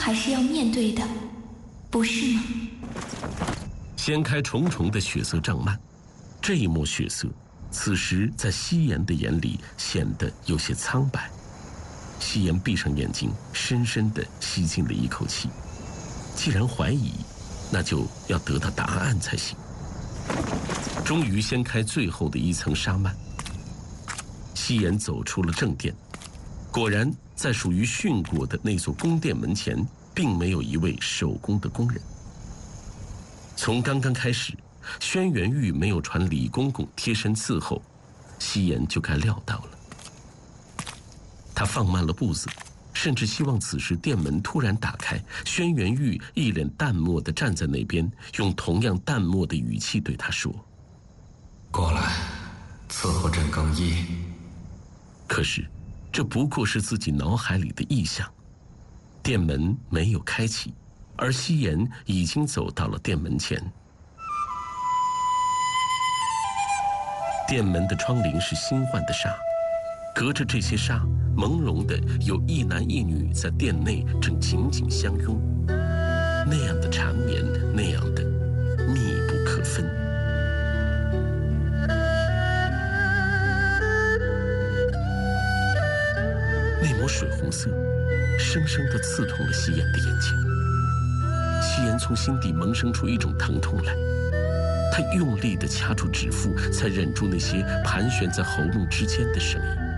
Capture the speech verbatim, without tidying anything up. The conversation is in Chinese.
还是要面对的，不是吗？ 掀开重重的血色帐幔，这一抹血色，此时在夕颜的眼里显得有些苍白。夕颜闭上眼睛，深深地吸进了一口气。既然怀疑，那就要得到答案才行。终于掀开最后的一层纱幔，夕颜走出了正殿。果然，在属于殉国的那座宫殿门前，并没有一位守宫的工人。从刚刚开始，轩辕玉没有传李公公贴身伺候，夕颜就该料到了。他放慢了步子，甚至希望此时殿门突然打开，轩辕玉一脸淡漠地站在那边，用同样淡漠的语气对他说：“ 过来，伺候朕更衣。” 可是，这不过是自己脑海里的臆想。殿门没有开启，而夕颜已经走到了殿门前。殿门的窗棂是新换的纱，隔着这些纱，朦胧的有一男一女在殿内正紧紧相拥，那样的缠绵，那样的密不可分。那抹水红色深深地刺痛了夕颜的眼睛，夕颜从心底萌生出一种疼痛来，他用力地掐住指腹，才忍住那些盘旋在喉咙之间的声音。